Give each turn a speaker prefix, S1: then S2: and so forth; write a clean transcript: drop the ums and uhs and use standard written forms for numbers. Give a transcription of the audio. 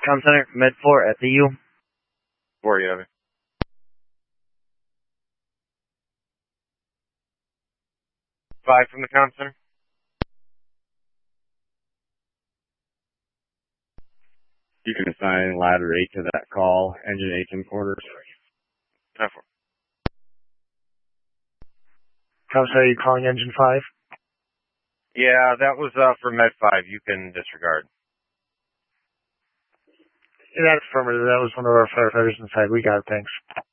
S1: Com Center, Med 4 at the U.
S2: 4, you have it. Five from the Com Center.
S3: You can assign ladder 8 to that call. Engine 8 in quarters.
S2: 10-4.
S4: Com Center, are you calling engine 5?
S2: Yeah, that was for Med 5. You can disregard.
S4: That's affirmative. That was one of our firefighters inside. We got it, thanks.